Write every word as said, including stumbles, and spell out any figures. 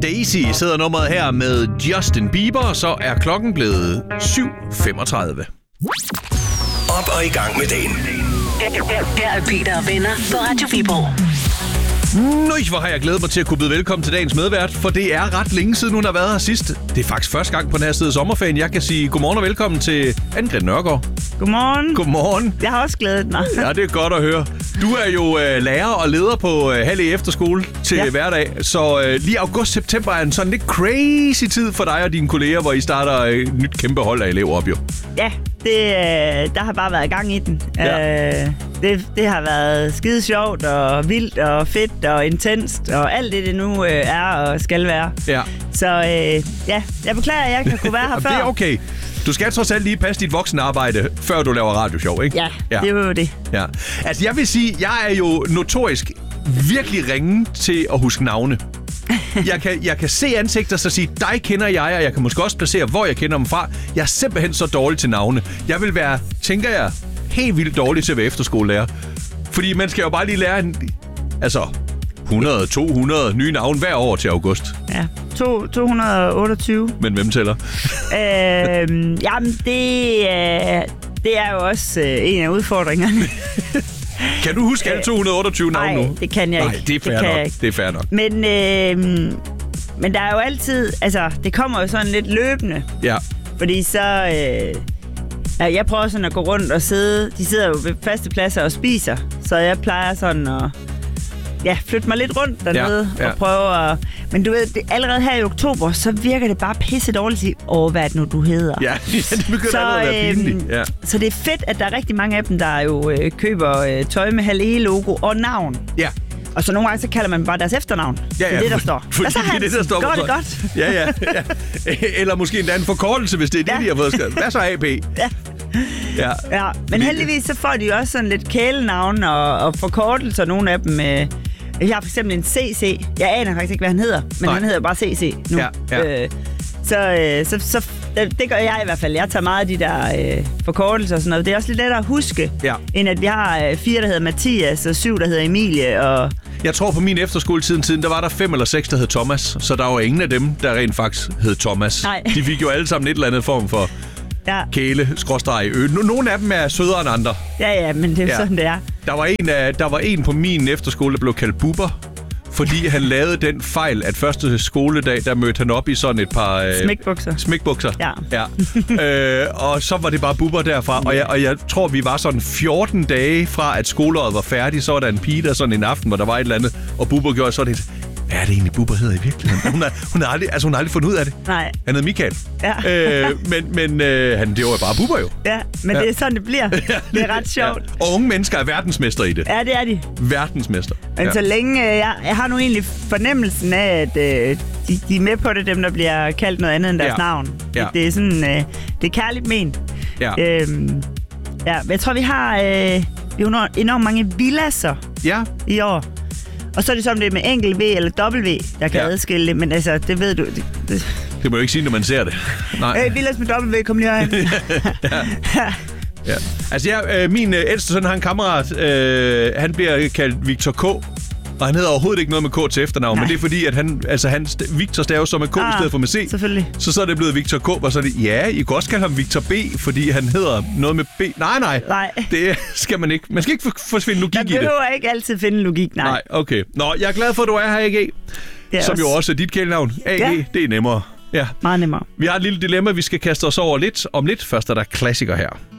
Daisy sidder nummeret her med Justin Bieber, så er klokken blevet syv femogtredive. Op og i gang med dagen. Her er Peter og venner på Radio Viborg. Nøj, hvor har jeg glædet mig til at kunne byde velkommen til dagens medvært, for det er ret længe siden, hun har været her sidst. Det er faktisk første gang på den her side af sommerferien. Jeg kan sige godmorgen og velkommen til Anne-Grethe Nørgaard. Godmorgen. Godmorgen. Jeg har også glædet mig. Ja, det er godt at høre. Du er jo øh, lærer og leder på øh, Halle Efterskole til ja. hverdag, så øh, lige august-september er en sådan lidt crazy tid for dig og dine kolleger, hvor I starter et øh, nyt kæmpe hold af elever op jo. Ja, det, øh, der har bare været gang i den. Ja. Øh, det, det har været skide sjovt og vildt og fedt og intenst og alt det, det nu øh, er og skal være. Ja. Så øh, ja, jeg beklager, at jeg ikke har kunne være her før. Det er okay. Du skal trods alt lige passe dit voksenarbejde, før du laver radioshow, ikke? Ja, ja, det er jo det. Ja. Altså, jeg vil sige, jeg er jo notorisk virkelig ringe til at huske navne. Jeg kan, jeg kan se ansigter, så sige, dig kender jeg, og jeg kan måske også placere, hvor jeg kender dem fra. Jeg er simpelthen så dårlig til navne. Jeg vil være, tænker jeg, helt vildt dårlig til at være efterskolelærer. Fordi man skal jo bare lige lære en, altså hundrede to hundrede nye navne hver år til august. Ja, to hundrede og otteogtyve. Men hvem tæller? øh, jamen, det, øh, det er jo også øh, en af udfordringerne. Kan du huske alle to hundrede og otteogtyve navne nu? Nej, det kan jeg ikke. Nej, det er fair det nok. Det er fair nok. Men, øh, men der er jo altid, altså, det kommer jo sådan lidt løbende. Ja. Fordi så, øh, ja, jeg prøver sådan at gå rundt og sidde, de sidder jo ved faste pladser og spiser, så jeg plejer sådan at, ja, flytte mig lidt rundt dernede ja, ja. og prøve at, men du ved, det, allerede her i oktober, så virker det bare pisse dårligt at sige, åh, hvad er det nu, du hedder? Ja, det begynder så, allerede at være pinligt. Ja. Så det er fedt, at der er rigtig mange af dem, der jo øh, køber øh, tøj med Halle-logo og navn. Ja. Og så nogle gange, så kalder man bare deres efternavn. Ja, ja, det er det, der står. Fordi så det er det, der står. Går det godt? Ja, ja, ja. Eller måske endda en forkortelse, hvis det er det, ja. de har fået skrevet. Hvad så A P? Ja. Ja. ja. Men heldigvis, så får de jo også sådan lidt kælenavn og, og forkortelser, nogle af dem. Øh, jeg har for eksempel en C C. Jeg aner faktisk ikke, hvad han hedder, men Nej. han hedder bare C C nu. Ja, ja. Øh, så, øh, så, så det, det gør jeg i hvert fald. Jeg tager meget af de der øh, forkortelser og sådan noget. Det er også lidt lettere at huske, ja. end at vi har øh, fire, der hedder Mathias, og syv, der hedder Emilie, og... Jeg tror, på min efterskoletiden, tiden, der var der fem eller seks, der hed Thomas. Så der var ingen af dem, der rent faktisk hed Thomas. Nej. De fik jo alle sammen et eller andet form for ja. kæle, skråstreg, ø. Nogle af dem er sødere end andre. Ja, ja, men det er ja. sådan, det er. Der var, en, der var en på min efterskole, der blev kaldt Bubber. Fordi han lavede den fejl, at første skoledag, der mødte han op i sådan et par... Øh, smækbukser. Smækbukser. Ja. ja. øh, og så var det bare Bubber derfra. Og jeg, og jeg tror, vi var sådan fjorten dage fra, at skoleåret var færdigt. Så var der en pige der sådan en aften, hvor der var et eller andet. Og Bubber gjorde sådan et... Hvad er det egentlig, Bubber hedder i virkeligheden? Hun har, hun har, aldrig, altså, hun har aldrig fundet ud af det. Nej. Han hed Michael. Ja. øh, men men øh, han, det var bare Bubber jo. Ja, men ja. det er sådan, det bliver. ja, det er ret sjovt. Ja. Og unge mennesker er verdensmester i det. Ja, det er de. Verdensmester. Men ja. så længe... Jeg, jeg har nu egentlig fornemmelsen af, at øh, de, de er med på det, dem der bliver kaldt noget andet end deres ja. navn. Ja. Det er sådan... Øh, det er kærligt ment. Ja. Øhm, ja, jeg tror, vi har... Øh, vi har enormt mange villasser ja. i år. Og så er det som det med enkelt V eller W, der kan ja. adskille det, men altså, det ved du... Det, det. det må jo ikke sige, når man ser det. Nej. Øh, Villas med W, kom lige her. ja. ja. Altså, jeg, øh, min øh, ældste søn har en kammerat, øh, han bliver kaldt Victor K., og han hedder overhovedet ikke noget med K til efternavn, Nej. men det er fordi, at han, altså han, Victor staver så med K ah, i stedet for med C. Selvfølgelig. Så så er det blevet Victor K, og så er det, ja, I kan også kalde ham Victor B, fordi han hedder noget med B. Nej, nej, nej. Det skal man ikke. Man skal ikke forsvinde logik i det. Man behøver ikke altid finde logik, nej. Nej, okay. Nå, jeg er glad for, at du er her, A G. Som også. jo også er dit kælenavn. A G, ja. det er nemmere. Ja. Meget nemmere. Vi har et lille dilemma, vi skal kaste os over lidt. Om lidt først er der klassiker her.